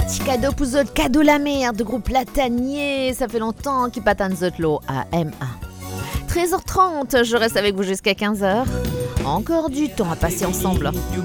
Petit cadeau pour zot, cadeau la merde, groupe Platanier, ça fait longtemps qu'il patane zotlo à M1. 13h30, je reste avec vous jusqu'à 15h. Encore du temps à passer ensemble.